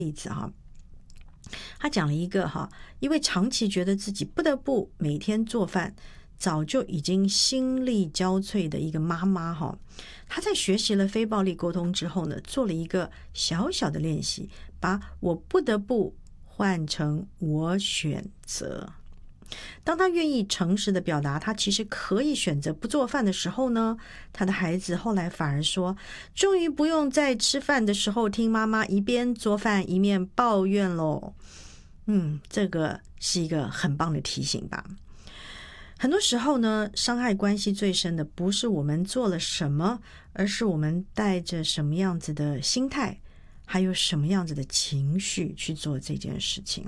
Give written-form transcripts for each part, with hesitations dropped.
例子哈。他讲了一个因为长期觉得自己不得不每天做饭，早就已经心力交瘁的一个妈妈她在学习了非暴力沟通之后呢，做了一个小小的练习，把我不得不换成我选择。当他愿意诚实的表达他其实可以选择不做饭的时候呢，他的孩子后来反而说，终于不用在吃饭的时候听妈妈一边做饭一面抱怨咯。这个是一个很棒的提醒吧。很多时候呢，伤害关系最深的不是我们做了什么，而是我们带着什么样子的心态，还有什么样子的情绪去做这件事情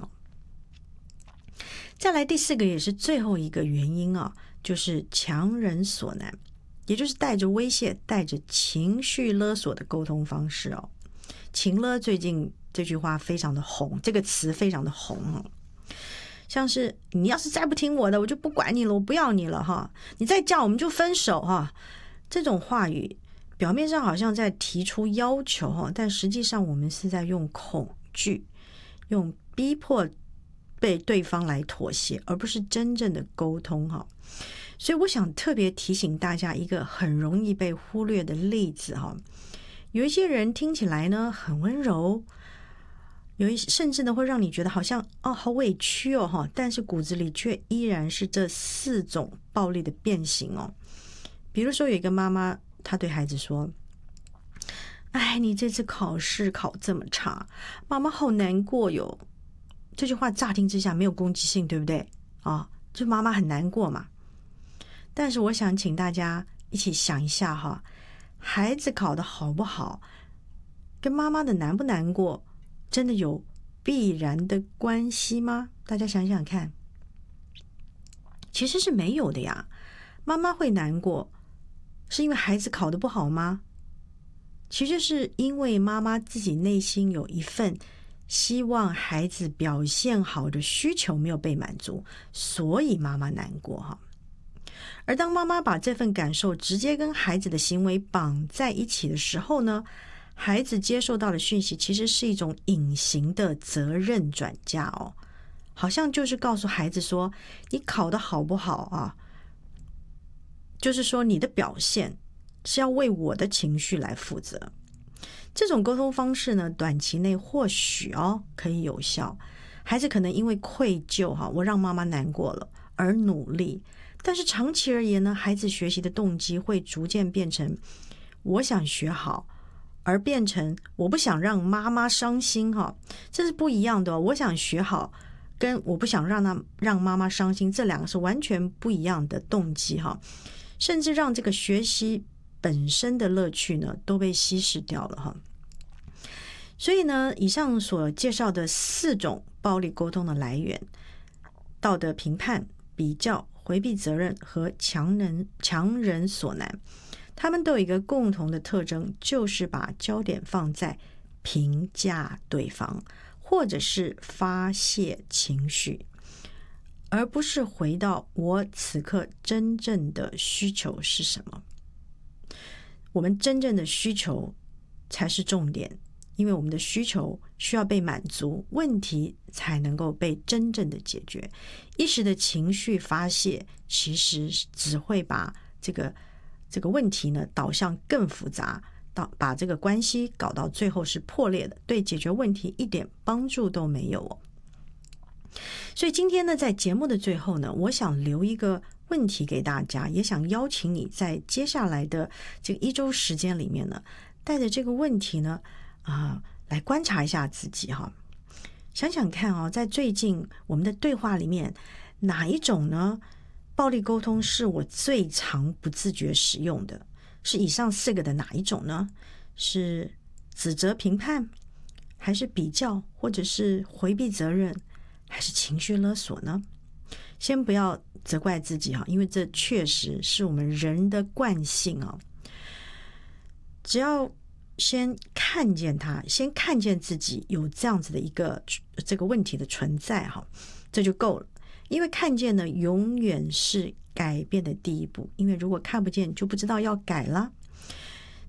再来第4个也是最后一个原因就是强人所难，也就是带着威胁、带着情绪勒索的沟通方式情勒最近这句话非常的红，这个词非常的红像是你要是再不听我的，我就不管你了，我不要你了你再这样我们就分手这种话语表面上好像在提出要求但实际上我们是在用恐惧、用逼迫被对方来妥协，而不是真正的沟通所以我想特别提醒大家一个很容易被忽略的例子有一些人听起来呢很温柔，甚至呢会让你觉得好像好委屈但是骨子里却依然是这4种暴力的变形比如说有一个妈妈，她对孩子说，哎，你这次考试考这么差，妈妈好难过哟。这句话乍听之下没有攻击性，对不对就妈妈很难过嘛。但是我想请大家一起想一下孩子考得好不好跟妈妈的难不难过真的有必然的关系吗？大家想想看，其实是没有的呀。妈妈会难过是因为孩子考得不好吗？其实是因为妈妈自己内心有一份希望孩子表现好的需求没有被满足，所以妈妈难过而当妈妈把这份感受直接跟孩子的行为绑在一起的时候呢，孩子接受到的讯息其实是一种隐形的责任转嫁好像就是告诉孩子说，你考得好不好就是说你的表现是要为我的情绪来负责。这种沟通方式呢，短期内或许可以有效，孩子可能因为愧疚我让妈妈难过了而努力，但是长期而言呢，孩子学习的动机会逐渐变成我想学好，而变成我不想让妈妈伤心这是不一样的我想学好跟我不想让妈妈伤心，这两个是完全不一样的动机甚至让这个学习本身的乐趣呢都被稀释掉了所以呢，以上所介绍的4种暴力沟通的来源，道德评判、比较、回避责任和强人所难，他们都有一个共同的特征，就是把焦点放在评价对方或者是发泄情绪，而不是回到我此刻真正的需求是什么。我们真正的需求才是重点，因为我们的需求需要被满足，问题才能够被真正的解决。一时的情绪发泄其实只会把这个问题呢导向更复杂，把这个关系搞到最后是破裂的，对解决问题一点帮助都没有所以今天呢，在节目的最后呢，我想留一个问题给大家，也想邀请你在接下来的这个1周时间里面呢，带着这个问题呢来观察一下自己想想看在最近我们的对话里面，哪一种呢暴力沟通是我最常不自觉使用的？是以上4个的哪一种呢？是指责评判，还是比较，或者是回避责任，还是情绪勒索呢？先不要责怪自己因为这确实是我们人的惯性只要先看见它，先看见自己有这样子的一个这个问题的存在这就够了。因为看见呢，永远是改变的第一步，因为如果看不见就不知道要改了。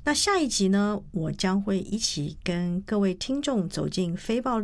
那下一集呢，我将会一起跟各位听众走进非暴力